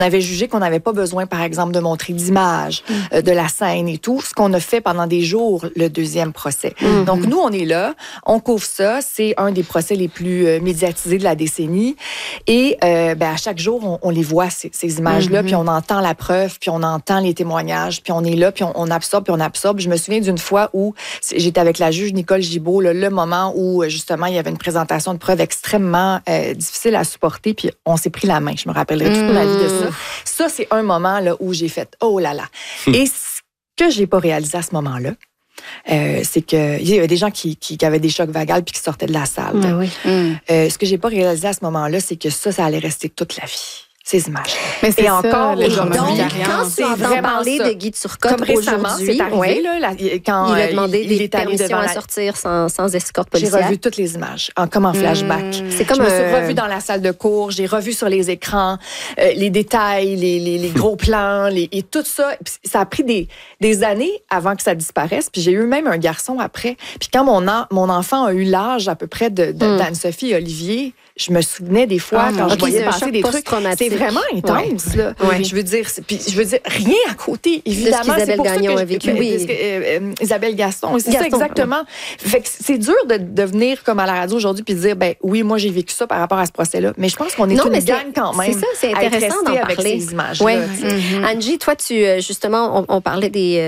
On avait jugé qu'on n'avait pas besoin, par exemple, de montrer d'images, de la scène et tout, ce qu'on a fait pendant des jours, le deuxième procès. Donc, nous, on est là, on couvre ça. C'est un des procès les plus médiatisés de la décennie. Et à chaque jour, on les voit, ces images-là, puis on entend la preuve, puis on entend les témoignages, puis on est là, puis on absorbe, puis on absorbe. Je me souviens d'une fois où j'étais avec la juge Nicole Gibault, le moment où, justement, il y avait une présentation de preuves extrêmement difficile à supporter, puis on s'est pris la main. Je me rappellerai toute ma vie de ça. Ça, c'est un moment là, où j'ai fait « Oh là là! » Et ce que j'ai pas réalisé à ce moment-là, c'est qu'il y avait des gens qui avaient des chocs vagales puis qui sortaient de la salle. Ce que j'ai pas réalisé à ce moment-là, c'est que ça allait rester toute la vie. Ces images. Mais c'est encore aujourd'hui. Quand tu entends parler de Guy Turcotte comme récemment, c'est arrivé, là, quand il a demandé des permissions à la... sortir sans escorte policière. J'ai revu toutes les images, comme en flashback. C'est comme je me suis revue dans la salle de cours, j'ai revu sur les écrans les détails, les gros plans, et tout ça. Ça a pris des années avant que ça disparaisse. Puis j'ai eu même un garçon après. Puis quand mon enfant a eu l'âge à peu près d'Anne-Sophie et Olivier, je me souvenais des fois quand je voyais passer des trucs. C'est vraiment intense. Là. Je veux dire, rien à côté, évidemment. C'est pour Gagnon a vécu. Isabelle Gaston. C'est ça, exactement. Fait que c'est dur de venir comme à la radio aujourd'hui puis de dire, oui, moi, j'ai vécu ça par rapport à ce procès-là. Mais je pense qu'on est une gang quand même. C'est ça, c'est intéressant d'en parler. Avec ces images-là. Angie, toi, justement, on parlait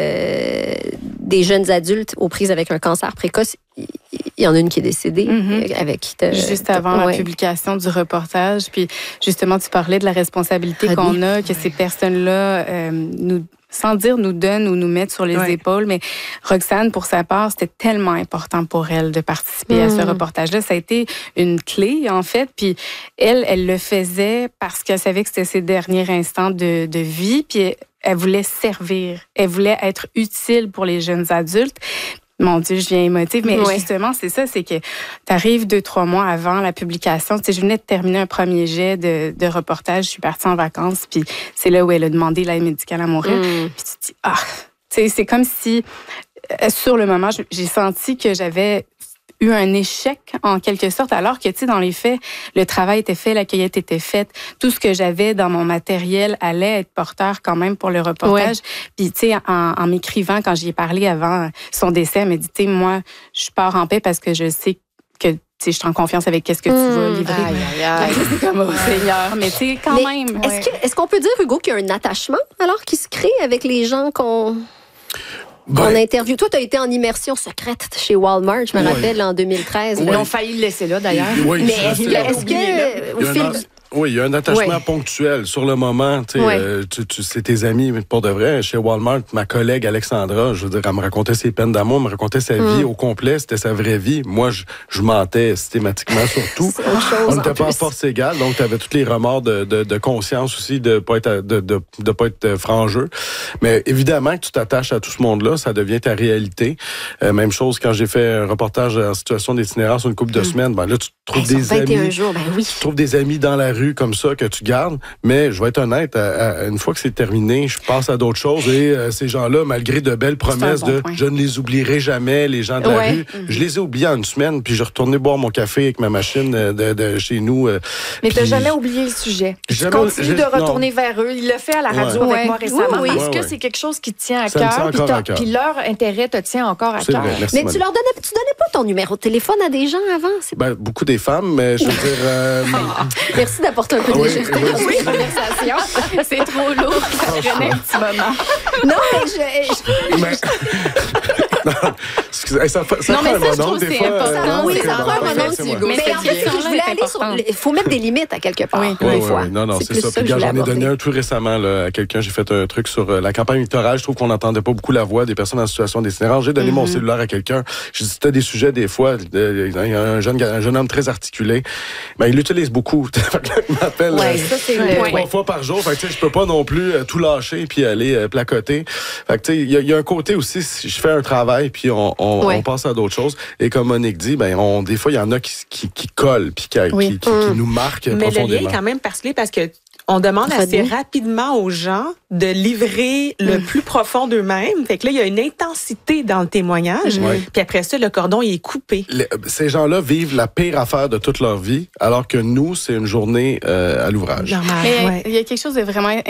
des jeunes adultes aux prises avec un cancer précoce. Il y en a une qui est décédée avec qui juste avant la publication du reportage. Puis justement, tu parlais de la responsabilité qu'on a, que ces personnes-là sans dire nous donnent ou nous mettent sur les épaules. Mais Roxane, pour sa part, c'était tellement important pour elle de participer à ce reportage-là. Ça a été une clé, en fait. Puis elle le faisait parce qu'elle savait que c'était ses derniers instants de vie. Puis elle voulait servir. Elle voulait être utile pour les jeunes adultes. Mon Dieu, je viens émotive, mais justement, c'est ça, c'est que t'arrives 2-3 mois avant la publication. Tu sais, je venais de terminer un premier jet de reportage, je suis partie en vacances, puis c'est là où elle a demandé l'aide médicale à mourir. Puis tu te dis, tu sais, c'est comme si, sur le moment, j'ai senti que j'avais eu un échec, en quelque sorte, alors que, tu sais, dans les faits, le travail était fait, la cueillette était faite, tout ce que j'avais dans mon matériel allait être porteur quand même pour le reportage. Puis, tu sais, en m'écrivant, quand j'y ai parlé avant son décès, elle m'a dit, tu sais, moi, je pars en paix parce que je sais que je suis en confiance avec qu'est-ce que tu vas livrer. C'est comme au Seigneur, mais tu sais, quand même. Est-ce qu'on peut dire, Hugo, qu'il y a un attachement, alors, qui se crée avec les gens qu'on interview. Toi, tu as été en immersion secrète chez Walmart, je me rappelle, en 2013. Ils ont failli le laisser là, d'ailleurs. Mais est-ce que Oui, il y a un attachement ponctuel sur le moment. C'est tes amis, mais pour de vrai. Chez Walmart, ma collègue Alexandra, je veux dire, elle me racontait ses peines d'amour, elle me racontait sa vie au complet, c'était sa vraie vie. Moi, je mentais systématiquement sur tout. On n'était pas à force égale, donc tu avais tous les remords de conscience aussi de pas être franc-jeu. Mais évidemment que tu t'attaches à tout ce monde-là, ça devient ta réalité. Même chose quand j'ai fait un reportage en situation d'itinérance sur une couple de semaines, là, tu trouves des amis. Tu trouves des amis dans la rue comme ça que tu gardes, mais je vais être honnête, une fois que c'est terminé, je passe à d'autres choses et ces gens-là, malgré de belles promesses je ne les oublierai jamais, les gens de la rue, je les ai oubliés en une semaine, puis je retournais boire mon café avec ma machine de chez nous. Mais tu n'as jamais oublié le sujet. Tu continues de retourner vers eux. Il l'a fait à la radio avec moi récemment. Est-ce que c'est quelque chose qui te tient à cœur? Puis leur intérêt te tient encore à cœur. Mais tu donnais pas ton numéro de téléphone à des gens avant? Beaucoup des femmes, mais je veux dire... Merci d'apporter un peu de légèreté dans cette conversation. C'est trop lourd. Ça prenait un petit moment. Non, mais ça prend un moment, des fois. Oui, ça prend un moment aussi, Hugo. Mais en fait, je voulais aller sur... Il faut mettre des limites à quelque part, des fois. Non, c'est ça. Puis j'en ai donné un tout récemment à quelqu'un. J'ai fait un truc sur la campagne électorale. Je trouve qu'on n'entendait pas beaucoup la voix des personnes en situation d'itinérance. J'ai donné mon cellulaire à quelqu'un. J'ai dit, si t'as des sujets, des fois, il y a un jeune homme très articulé. Il l'utilise beaucoup. Il m'appelle 3 fois par jour. Fait que je peux pas non plus tout lâcher puis aller placoter. Fait que il y a un côté aussi, si je fais un travail puis on passe à d'autres choses. Et comme Monique dit, des fois il y en a qui collent puis qui nous marquent profondément. Mais le lien est quand même particulier parce que on demande assez rapidement aux gens de livrer le plus profond d'eux-mêmes. Fait que là, il y a une intensité dans le témoignage. Puis après ça, le cordon, il est coupé. Ces gens-là vivent la pire affaire de toute leur vie, alors que nous, c'est une journée à l'ouvrage. Mais il y a quelque chose de vraiment